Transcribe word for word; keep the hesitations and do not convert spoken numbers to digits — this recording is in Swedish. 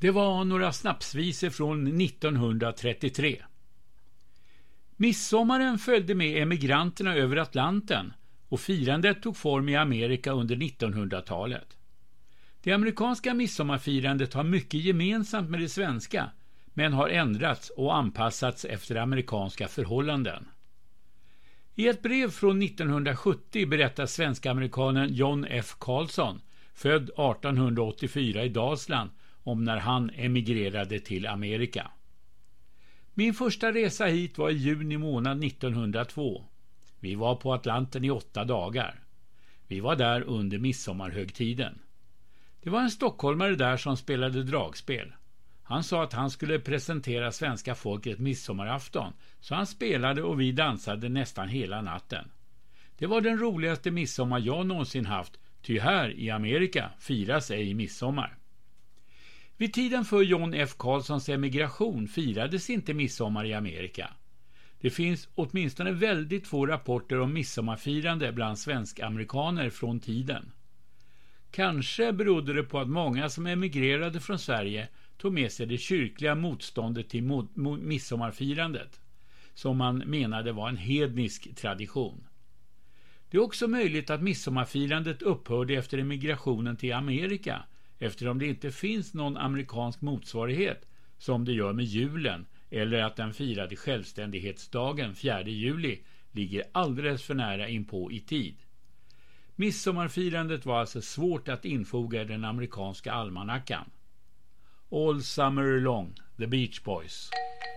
Det var några snapsvisor från nittonhundratrettiotre. Midsommaren följde med emigranterna över Atlanten och firandet tog form i Amerika under nittonhundratalet. Det amerikanska midsommarfirandet har mycket gemensamt med det svenska, men har ändrats och anpassats efter amerikanska förhållanden. I ett brev från nittonhundrasjuttio berättar svenska-amerikanen John F. Carlson, född artonhundraåttiofyra i Dalsland, om när han emigrerade till Amerika. Min första resa hit var i juni månad nittonhundratvå. Vi var på Atlanten i åtta dagar. Vi var där under midsommarhögtiden. Det var en stockholmare där som spelade dragspel. Han sa att han skulle presentera svenska folket midsommarafton, så han spelade och vi dansade nästan hela natten. Det var den roligaste midsommar jag någonsin haft, ty här i Amerika firas ej midsommar. Vid tiden för John F. Carlsons emigration firades inte midsommar i Amerika. Det finns åtminstone väldigt få rapporter om midsommarfirande bland svensk-amerikaner från tiden. Kanske berodde det på att många som emigrerade från Sverige tog med sig det kyrkliga motståndet till mod- mod- midsommarfirandet, som man menade var en hednisk tradition. Det är också möjligt att midsommarfirandet upphörde efter emigrationen till Amerika, eftersom det inte finns någon amerikansk motsvarighet som det gör med julen, eller att den firade självständighetsdagen fjärde juli ligger alldeles för nära inpå i tid. Midsommarfirandet var alltså svårt att infoga i den amerikanska almanackan. All Summer Long, The Beach Boys.